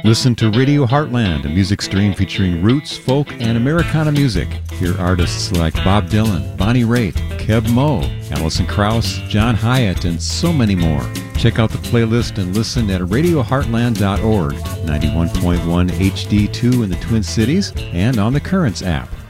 Listen to Radio Heartland, a music stream featuring roots, folk, and Americana music. Hear artists like Bob Dylan, Bonnie Raitt, Keb Mo, Alison Krauss, John Hyatt, and so many more. Check out the playlist and listen at radioheartland.org, 91.1 HD2 in the Twin Cities, and on the Currents app.